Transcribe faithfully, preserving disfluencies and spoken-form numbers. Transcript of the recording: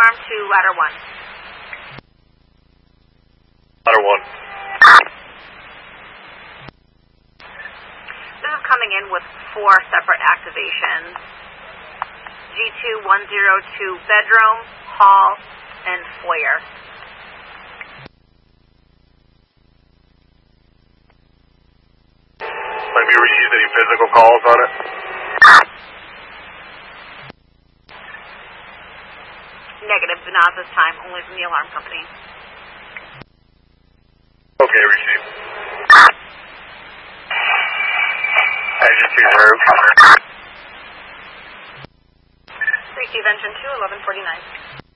alarm to ladder one. Ladder one. This is coming in with four separate activations. G two one zero two bedroom, hall, and foyer. Have you received any physical calls on it? Negative, but not this time, only from the alarm company. Okay, received. Engine two zero. Receive engine two, eleven forty-nine.